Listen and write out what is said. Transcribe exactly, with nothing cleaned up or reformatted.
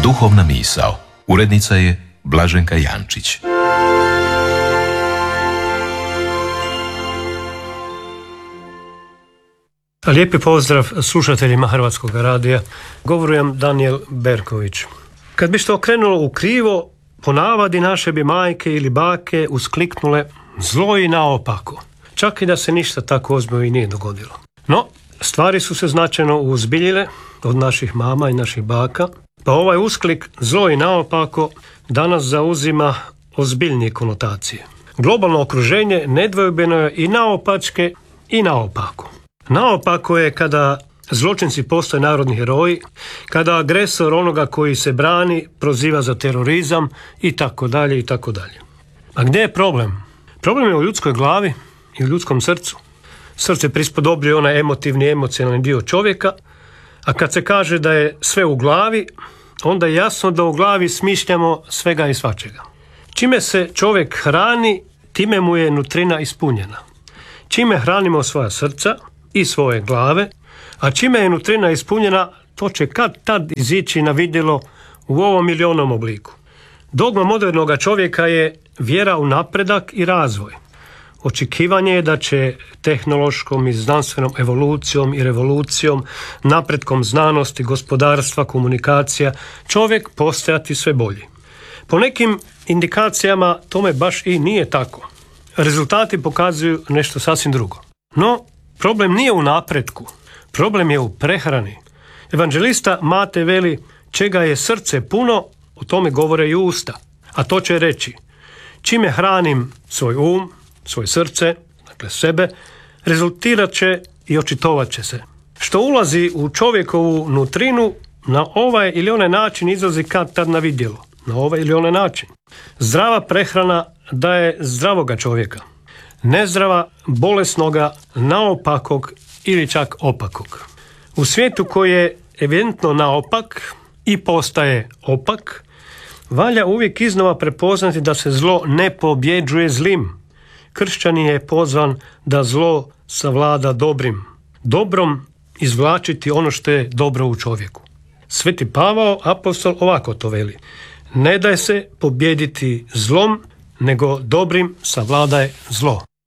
Duhovna misao. Urednica je Blaženka Jančić. Lijepi pozdrav slušateljima Hrvatskog radija. Govorujem Danijel Berković. Kad bi što okrenulo u krivo, po navadi naše bi majke ili bake uskliknule zlo i naopako. Čak i da se ništa tako ozbiljno i nije dogodilo. No, stvari su se značajno uzbiljile od naših mama i naših baka, pa ovaj usklik zlo i naopako danas zauzima ozbiljnije konotacije. Globalno okruženje nedvojbeno je i naopačke i naopako. Naopako je kada zločinci postaju narodni heroji, kada agresor onoga koji se brani proziva za terorizam i tako dalje i tako dalje. A gdje je problem? Problem je u ljudskoj glavi i u ljudskom srcu. Srce prispodobljuje onaj emotivni, emocionalni dio čovjeka, a kad se kaže da je sve u glavi, onda je jasno da u glavi smišljamo svega i svačega. Čime se čovjek hrani, time mu je nutrina ispunjena. Čime hranimo svoja srca i svoje glave, a čime je nutrina ispunjena, to će kad tad izići na vidjelo u ovom ili onom obliku. Dogma modernog čovjeka je vjera u napredak i razvoj. Očekivanje je da će tehnološkom i znanstvenom evolucijom i revolucijom, napretkom znanosti, gospodarstva, komunikacija, čovjek postajati sve bolji. Po nekim indikacijama tome baš i nije tako. Rezultati pokazuju nešto sasvim drugo. No, problem nije u napretku, problem je u prehrani. Evanđelista Matej veli, čega je srce puno, o tome govore i usta. A to će reći, čime hranim svoj um, svoje srce, dakle sebe, rezultirat će i očitovat će se. Što ulazi u čovjekovu nutrinu, na ovaj ili onaj način izlazi kad tad na vidjelo. Na ovaj ili onaj način. Zdrava prehrana daje zdravoga čovjeka. Nezdrava, bolesnoga, naopakog ili čak opakog. U svijetu koji je evidentno naopak i postaje opak, valja uvijek iznova prepoznati da se zlo ne pobjeđuje zlim. Kršćanin je pozvan da zlo savlada dobrim. Dobrom izvlačiti ono što je dobro u čovjeku. Sveti Pavao, apostol, ovako to veli. Ne daj se pobijediti zlom, nego dobrim savladaje zlo.